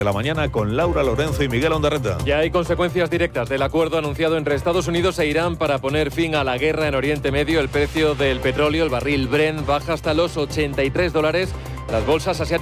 de la mañana con Laura Lorenzo y Miguel Ondarreta. Ya hay consecuencias directas del acuerdo anunciado entre Estados Unidos e Irán para poner fin a la guerra en Oriente Medio. El precio del petróleo, el barril Brent, baja hasta los $83. Las bolsas asiáticas